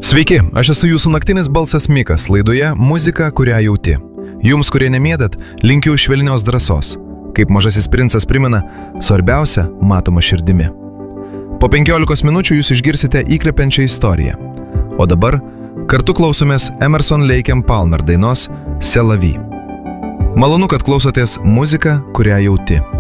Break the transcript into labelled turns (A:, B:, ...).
A: Sveiki, aš esu jūsų naktinis balsas Mikas, laidoje Muzika, kurią jauti. Jums, kurie nemėdat, linkiu švelnios drąsos. Kaip mažasis princas primena, svarbiausia matoma širdimi. Po 15 minučių jūs išgirsite įkvepiančią istoriją. O dabar kartu klausomės Emerson Lake and Palmer dainos C'est la vie. Malonu, kad klausotės Muzika, kurią jauti.